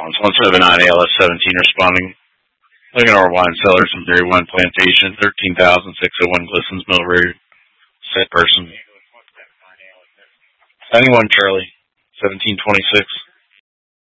It's 179 ALS 17 responding. Looking at our wine cellar, some Dairy Wine Plantation, 13,601 Glissons Mill Road. Said person. 91 Charlie, 1726.